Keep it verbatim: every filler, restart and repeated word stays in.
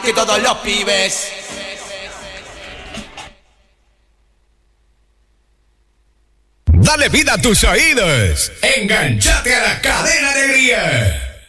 que todos los pibes. Dale vida a tus oídos. Enganchate a la cadena alegría.